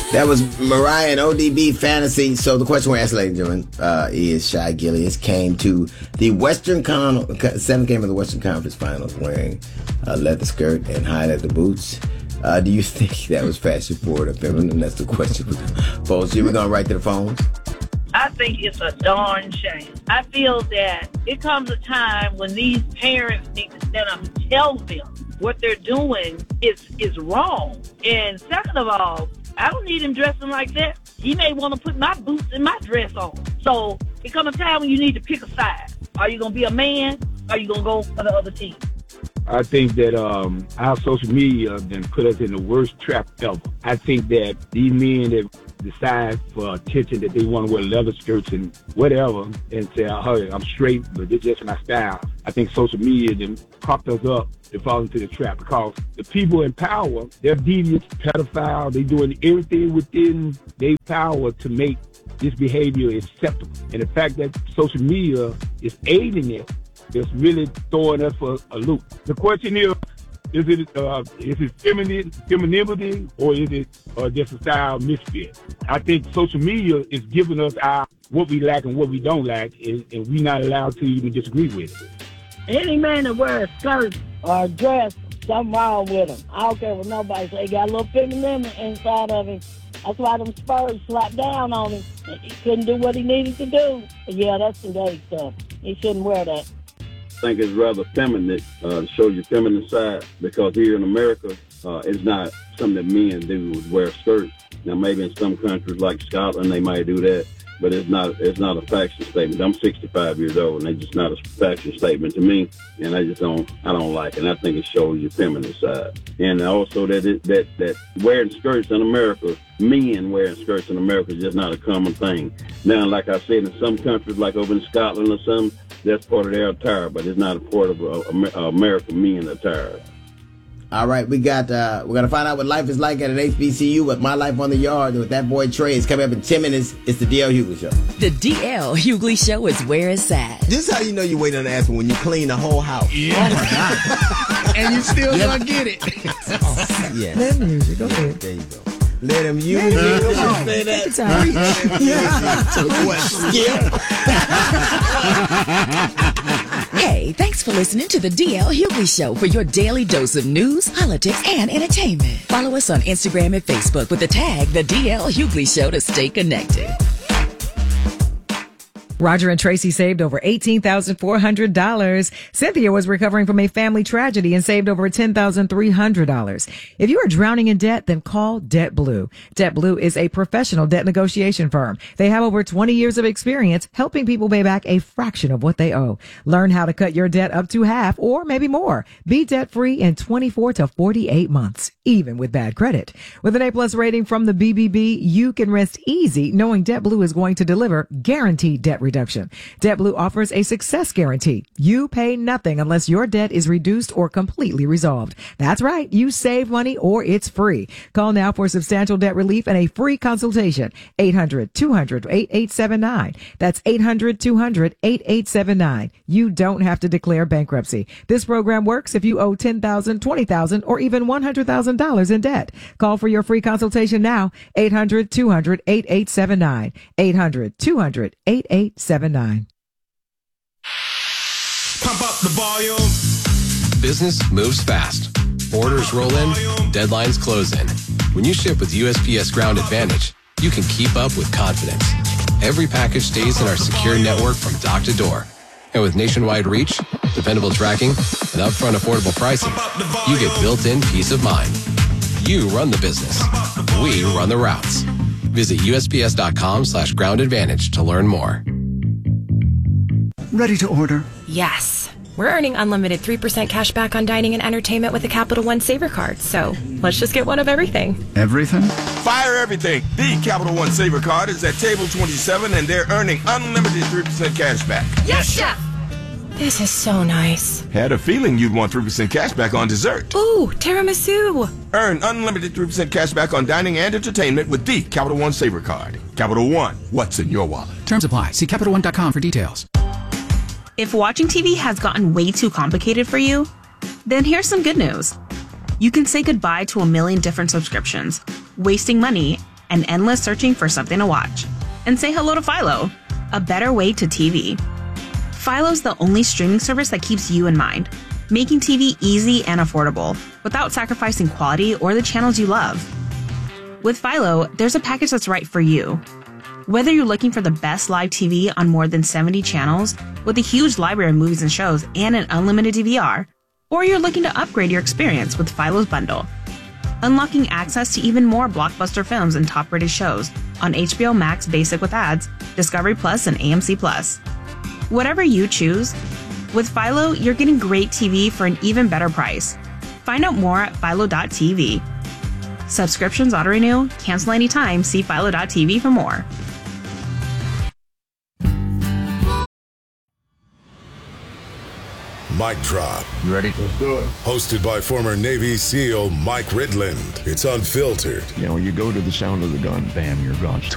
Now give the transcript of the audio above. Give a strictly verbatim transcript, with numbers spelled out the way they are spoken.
That was Mariah and O D B Fantasy. So the question we're asking, ladies and gentlemen, uh, is Shai Gilgeous came to the Western Con, seventh game of the Western Conference Finals wearing a leather skirt and high leather boots. Uh, do you think that was fashion forward or feminine? That's the question. Folks, here we're going right to the phones. I think it's a darn shame. I feel that it comes a time when these parents need to stand up and tell them what they're doing is is wrong. And second of all, I don't need him dressing like that. He may want to put my boots and my dress on. So it comes a time when you need to pick a side. Are you going to be a man? Or are you going to go for the other team? I think that um, our social media then put us in the worst trap ever. I think that these men that decide for attention that they want to wear leather skirts and whatever and say, hey, I'm straight, but this is just my style. I think social media then propped us up to fall into the trap because the people in power, they're devious, pedophile, they're doing everything within their power to make this behavior acceptable. And the fact that social media is aiding it, it's really throwing us for a loop. The question is, is it uh, is it feminine, femininity or is it uh, just a style misfit? I think social media is giving us our what we lack and what we don't lack, and, and we're not allowed to even disagree with it. Any man that wears a skirt or a dress, something wrong with him. I don't care what nobody say. He got a little femininity inside of him. That's why them Spurs slapped down on him. He couldn't do what he needed to do. But yeah, that's some gay stuff. He shouldn't wear that. I think it's rather feminine, uh, to show your feminine side, because here in America, uh, it's not something that men do, would wear skirts. Now, maybe in some countries like Scotland, they might do that, but it's not it's not a fashion statement. I'm sixty-five years old, and it's just not a fashion statement to me, and I just don't I don't like it. And I think it shows your feminine side. And also that it, that that wearing skirts in America, men wearing skirts in America is just not a common thing. Now, like I said, in some countries, like over in Scotland or something, that's part of their attire, but it's not a part of uh, American men attire. All right, we got, uh, we're going to find out what life is like at an H B C U with My Life on the Yard with that boy Trey. It's coming up in ten minutes. It's the D L Hughley Show. The D L Hughley Show is where it's at. This is how you know you're waiting on the answer when you clean the whole house. Yeah. Oh, my God. And you still yeah. don't get it. Oh, yeah. Let me use it. Go ahead. There you go. Let him use it. Don't say that. Skip. Hey, thanks for listening to the D L Hughley Show for your daily dose of news, politics, and entertainment. Follow us on Instagram and Facebook with the tag The D L Hughley Show to stay connected. Roger and Tracy saved over eighteen thousand four hundred dollars. Cynthia was recovering from a family tragedy and saved over ten thousand three hundred dollars. If you are drowning in debt, then call DebtBlue. DebtBlue is a professional debt negotiation firm. They have over twenty years of experience helping people pay back a fraction of what they owe. Learn how to cut your debt up to half or maybe more. Be debt-free in twenty-four to forty-eight months, even with bad credit. With an A-plus rating from the B B B, you can rest easy knowing DebtBlue is going to deliver guaranteed debt reduction. DebtBlue offers a success guarantee. You pay nothing unless your debt is reduced or completely resolved. That's right. You save money or it's free. Call now for substantial debt relief and a free consultation. eight hundred two hundred eight eight seven nine. That's eight hundred two hundred eight eight seven nine. You don't have to declare bankruptcy. This program works if you owe ten thousand dollars, twenty thousand dollars, or even one hundred thousand dollars in debt. Call for your free consultation now. eight hundred two hundred eight eight seven nine. eight hundred two hundred eight eight seven nine. Pump up the volume. Business moves fast. Orders roll in, deadlines close in. When you ship with U S P S Ground Advantage, you can keep up with confidence. Every package stays in our secure network from dock to door. And with nationwide reach, dependable tracking, and upfront affordable pricing, you get built-in peace of mind. You run the business. We run the routes. Visit USPS.com slash ground advantage to learn more. Ready to order? Yes. We're earning unlimited three percent cash back on dining and entertainment with a Capital One Saver card, so let's just get one of everything. Everything? Fire everything. The Capital One Saver card is at table twenty-seven, and they're earning unlimited three percent cash back. Yes, Chef! This is so nice. Had a feeling you'd want three percent cash back on dessert. Ooh, tiramisu. Earn unlimited three percent cash back on dining and entertainment with the Capital One Saver card. Capital One, what's in your wallet? Terms apply. See Capital One dot com for details. If watching T V has gotten way too complicated for you, then here's some good news. You can say goodbye to a million different subscriptions, wasting money, and endless searching for something to watch. And say hello to Philo, a better way to T V. Philo's the only streaming service that keeps you in mind, making T V easy and affordable without sacrificing quality or the channels you love. With Philo, there's a package that's right for you. Whether you're looking for the best live T V on more than seventy channels with a huge library of movies and shows and an unlimited D V R, or you're looking to upgrade your experience with Philo's bundle, unlocking access to even more blockbuster films and top-rated shows on H B O Max Basic with ads, Discovery Plus, and A M C Plus. Whatever you choose, with Philo, you're getting great T V for an even better price. Find out more at philo dot t v. Subscriptions auto-renew, cancel anytime, see philo dot t v for more. Mic Drop. You ready? Let's do it. Hosted by former Navy SEAL Mike Ridland. It's unfiltered. You know, you go to the sound of the gun, bam, you're gone.